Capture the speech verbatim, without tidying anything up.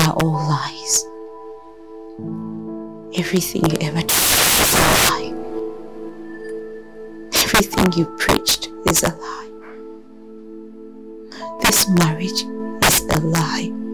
are all lies. Everything you ever did is a lie. Everything you preached is a lie. This marriage is a lie.